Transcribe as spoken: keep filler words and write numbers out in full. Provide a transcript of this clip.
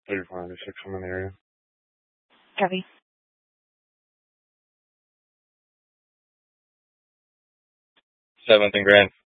thirty-four ninety-six, I'm in the area. Copy. seventh and Grand.